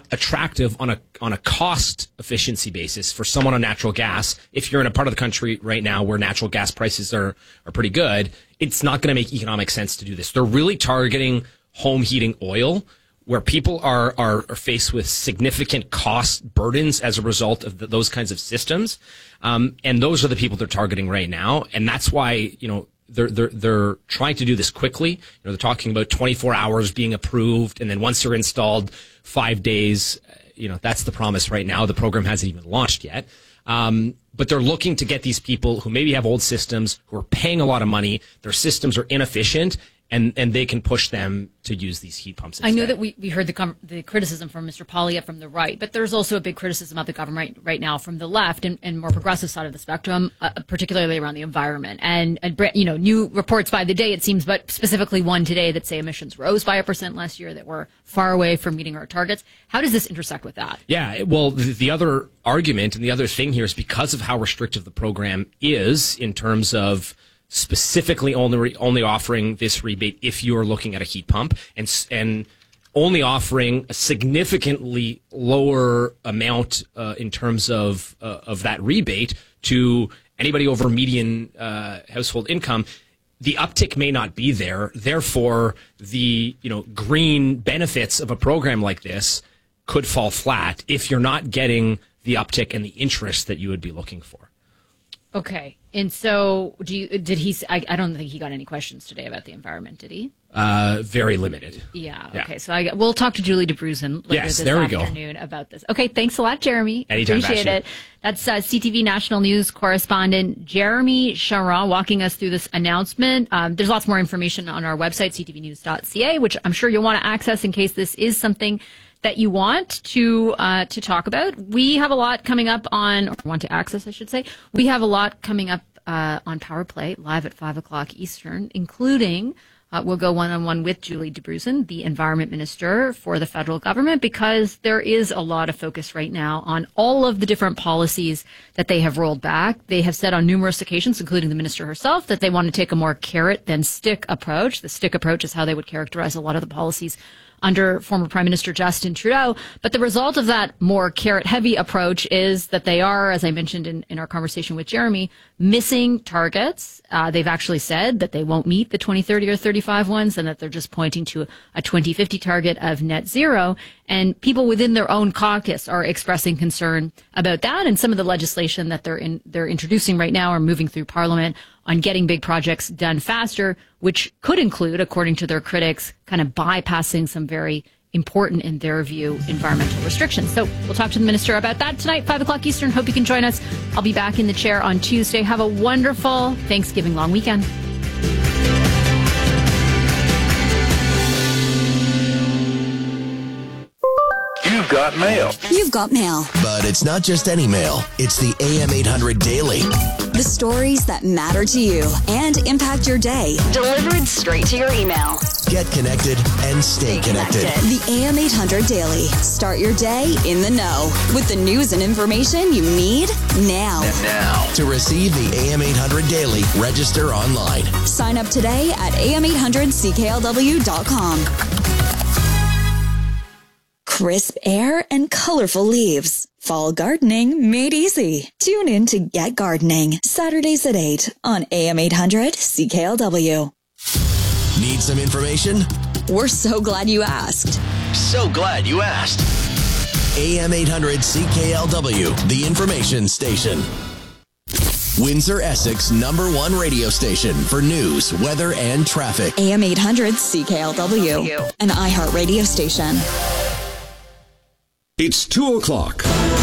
attractive on a cost efficiency basis for someone on natural gas. If you're in a part of the country right now where natural gas prices are pretty good, it's not going to make economic sense to do this. They're really targeting home heating oil, where people are faced with significant cost burdens as a result of those kinds of systems. And those are the people they're targeting right now. And that's why, they're trying to do this quickly. They're talking about 24 hours being approved. And then once they're installed, 5 days, that's the promise right now. The program hasn't even launched yet. But they're looking to get these people who maybe have old systems, who are paying a lot of money. Their systems are inefficient. And they can push them to use these heat pumps instead. I know that we heard the criticism from Mr. Poilievre from the right, but there's also a big criticism of the government right now from the left and more progressive side of the spectrum, particularly around the environment. And new reports by the day, it seems, but specifically one today that say emissions rose by 1% last year, that we're far away from meeting our targets. How does this intersect with that? Yeah, well, the other argument and the other thing here is because of how restrictive the program is in terms of specifically only offering this rebate if you're looking at a heat pump and only offering a significantly lower amount in terms of that rebate to anybody over median household income. The uptick may not be there. Therefore, the green benefits of a program like this could fall flat if you're not getting the uptick and the interest that you would be looking for. Okay. And so did he, I don't think he got any questions today about the environment, did he? Very limited. Yeah. Okay. So we'll talk to Julie DeBruzen later this afternoon about this. Okay. Thanks a lot, Jeremy. Anytime. Appreciate it. That's CTV National News correspondent Jeremy Charron walking us through this announcement. There's lots more information on our website, ctvnews.ca, which I'm sure you'll want to access in case this is something that you want to talk about. We have a lot coming up or want to access, I should say. We have a lot coming up on Power Play, live at 5 o'clock Eastern, including we'll go one-on-one with Julie DeBruzen, the Environment Minister for the federal government, because there is a lot of focus right now on all of the different policies that they have rolled back. They have said on numerous occasions, including the minister herself, that they want to take a more carrot than stick approach. The stick approach is how they would characterize a lot of the policies under former Prime Minister Justin Trudeau. But the result of that more carrot-heavy approach is that they are, as I mentioned in our conversation with Jeremy, missing targets. They've actually said that they won't meet the 2030 or 35 ones and that they're just pointing to a 2050 target of net zero. And people within their own caucus are expressing concern about that. And some of the legislation that they're introducing right now are moving through Parliament on getting big projects done faster, which could include, according to their critics, kind of bypassing some very important, in their view, environmental restrictions. So we'll talk to the minister about that tonight, 5 o'clock Eastern. Hope you can join us. I'll be back in the chair on Tuesday. Have a wonderful Thanksgiving long weekend. You've got mail. You've got mail. But it's not just any mail. It's the AM 800 Daily. The stories that matter to you and impact your day. Delivered straight to your email. Get connected and stay connected. The AM 800 Daily. Start your day in the know with the news and information you need now. To receive the AM 800 Daily, register online. Sign up today at am800cklw.com. Crisp air and colorful leaves. Fall gardening made easy. Tune in to Get Gardening, Saturdays at 8 on AM 800 CKLW. Need some information? We're so glad you asked. So glad you asked. AM 800 CKLW, the information station. Windsor, Essex, #1 radio station for news, weather, and traffic. AM 800 CKLW, an iHeart radio station. It's 2 o'clock.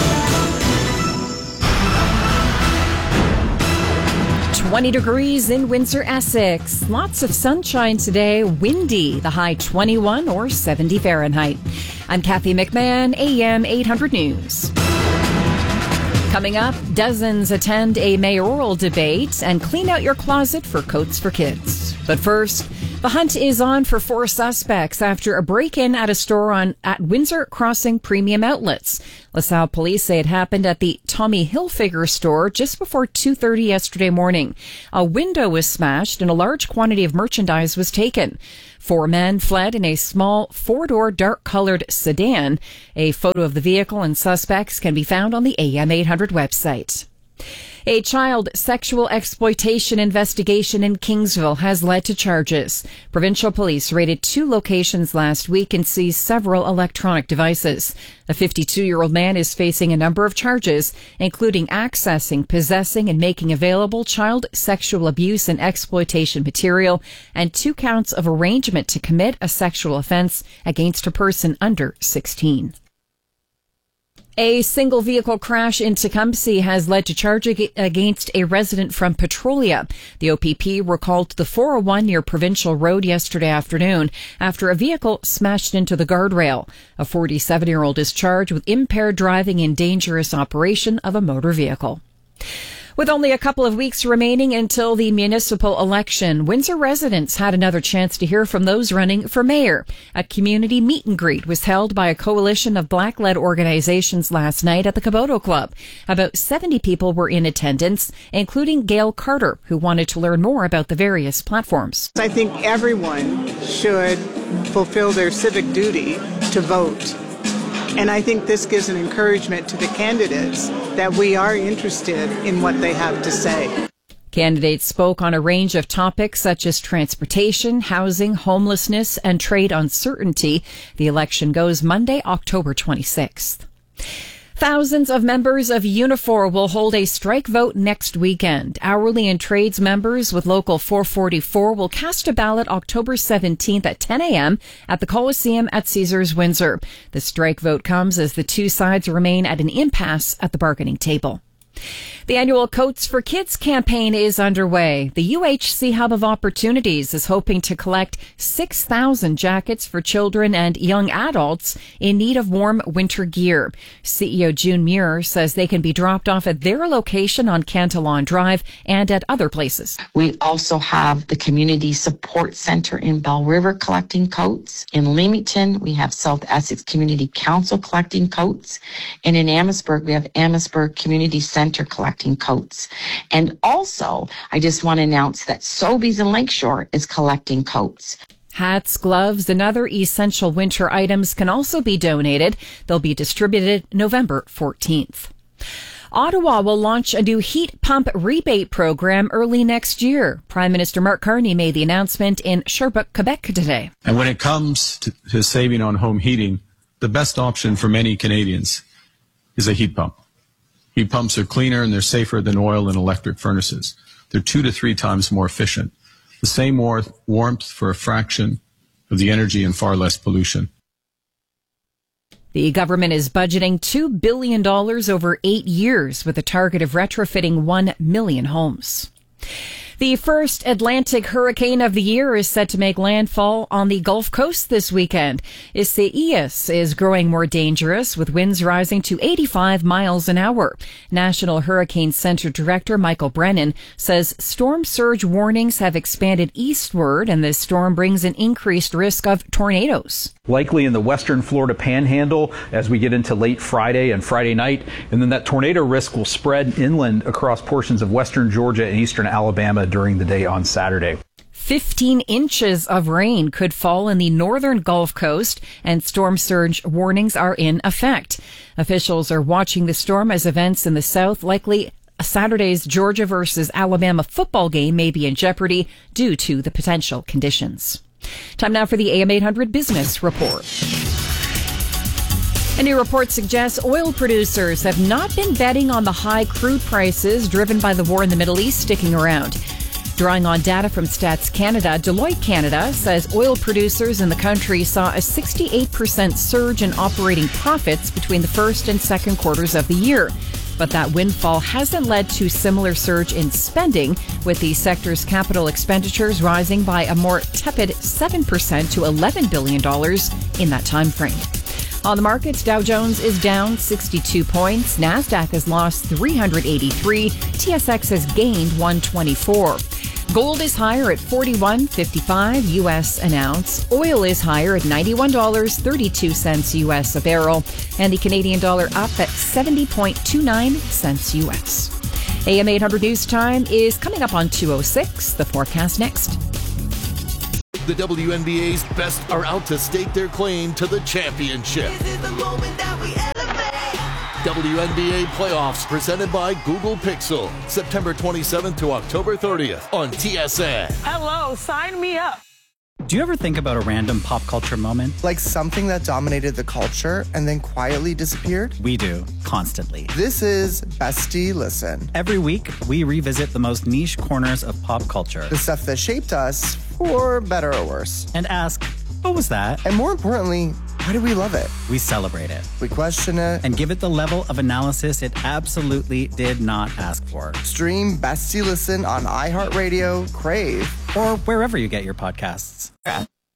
20 degrees in Windsor, Essex. Lots of sunshine today. Windy, the high 21 or 70 Fahrenheit. I'm Kathy McMahon, AM 800 News. Coming up, dozens attend a mayoral debate and clean out your closet for Coats for Kids. But first, The hunt is on for 4 suspects after a break-in at a store at Windsor Crossing Premium Outlets. LaSalle police say it happened at the Tommy Hilfiger store just before 2:30 yesterday morning. A window was smashed and a large quantity of merchandise was taken. 4 men fled in a small 4-door dark-colored sedan. A photo of the vehicle and suspects can be found on the AM 800 website. A child sexual exploitation investigation in Kingsville has led to charges. Provincial police raided 2 locations last week and seized several electronic devices. The 52-year-old man is facing a number of charges, including accessing, possessing, and making available child sexual abuse and exploitation material, and 2 counts of arrangement to commit a sexual offense against a person under 16. A single vehicle crash in Tecumseh has led to charge against a resident from Petrolia. The OPP recalled the 401 near Provincial Road yesterday afternoon after a vehicle smashed into the guardrail. A 47-year-old is charged with impaired driving and dangerous operation of a motor vehicle. With only a couple of weeks remaining until the municipal election, Windsor residents had another chance to hear from those running for mayor. A community meet and greet was held by a coalition of Black-led organizations last night at the Caboto Club. About 70 people were in attendance, including Gail Carter, who wanted to learn more about the various platforms. I think everyone should fulfill their civic duty to vote. And I think this gives an encouragement to the candidates that we are interested in what they have to say. Candidates spoke on a range of topics such as transportation, housing, homelessness, and trade uncertainty. The election goes Monday, October 26th. Thousands of members of Unifor will hold a strike vote next weekend. Hourly and trades members with Local 444 will cast a ballot October 17th at 10 a.m. at the Coliseum at Caesars Windsor. The strike vote comes as the 2 sides remain at an impasse at the bargaining table. The annual Coats for Kids campaign is underway. The UHC Hub of Opportunities is hoping to collect 6,000 jackets for children and young adults in need of warm winter gear. CEO June Muir says they can be dropped off at their location on Cantillon Drive and at other places. We also have the Community Support Center in Bell River collecting coats. In Leamington, we have South Essex Community Council collecting coats. And in Amherstburg, we have Amherstburg Community Center collecting coats. And also, I just want to announce that Sobeys in Lakeshore is collecting coats. Hats, gloves, and other essential winter items can also be donated. They'll be distributed November 14th. Ottawa will launch a new heat pump rebate program early next year. Prime Minister Mark Carney made the announcement in Sherbrooke, Quebec today. And when it comes to saving on home heating, the best option for many Canadians is a heat pump. Heat pumps are cleaner and they're safer than oil and electric furnaces. They're 2 to 3 times more efficient. The same warmth for a fraction of the energy and far less pollution. The government is budgeting $2 billion over 8 years with a target of retrofitting 1 million homes. The first Atlantic hurricane of the year is set to make landfall on the Gulf Coast this weekend. Isaias is growing more dangerous, with winds rising to 85 miles an hour. National Hurricane Center Director Michael Brennan says storm surge warnings have expanded eastward, and this storm brings an increased risk of tornadoes. Likely in the western Florida panhandle as we get into late Friday and Friday night, and then that tornado risk will spread inland across portions of western Georgia and eastern Alabama during the day on Saturday. 15 inches of rain could fall in the northern Gulf Coast, and storm surge warnings are in effect. Officials are watching the storm as events in the south, likely Saturday's Georgia versus Alabama football game, may be in jeopardy due to the potential conditions. Time now for the AM 800 Business Report. A new report suggests oil producers have not been betting on the high crude prices driven by the war in the Middle East sticking around. Drawing on data from Stats Canada, Deloitte Canada says oil producers in the country saw a 68% surge in operating profits between the first and second quarters of the year. But that windfall hasn't led to similar surge in spending, with the sector's capital expenditures rising by a more tepid 7% to $11 billion in that time frame. On the markets, Dow Jones is down 62 points. NASDAQ has lost 383. TSX has gained 124. Gold is higher at $41.55 U.S. an ounce. Oil is higher at $91.32 U.S. a barrel. And the Canadian dollar up at 70.29 cents U.S. AM 800 News Time is coming up on 2:06. The forecast next. The WNBA's best are out to stake their claim to the championship. This is the moment that we WNBA playoffs presented by Google Pixel. September 27th to October 30th on TSN. Hello, sign me up. Do you ever think about a random pop culture moment? Like something that dominated the culture and then quietly disappeared? We do, constantly. This is Bestie Listen. Every week, we revisit the most niche corners of pop culture. The stuff that shaped us, for better or worse. And ask, what was that? And more importantly, why do we love it? We celebrate it. We question it. And give it the level of analysis it absolutely did not ask for. Stream Bestie Listen on iHeartRadio, Crave, or wherever you get your podcasts.